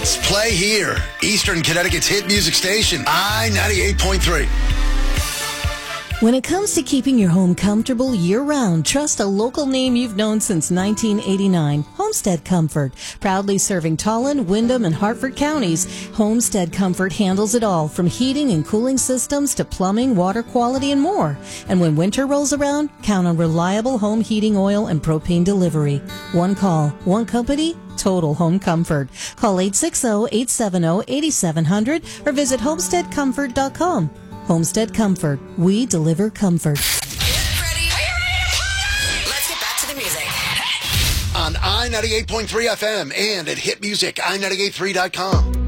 Hits play here. Eastern Connecticut's hit music station, I-98.3. When it comes to keeping your home comfortable year-round, trust a local name you've known since 1989, Homestead Comfort. Proudly serving Tolland, Windham, and Hartford counties, Homestead Comfort handles it all, from heating and cooling systems to plumbing, water quality, and more. And when winter rolls around, count on reliable home heating oil and propane delivery. One call, one company, total home comfort. Call 860-870-8700 or visit homesteadcomfort.com. Homestead Comfort. We deliver comfort. Ready? Let's get back to the music. On I-98.3 FM and at hitmusic, I983.com.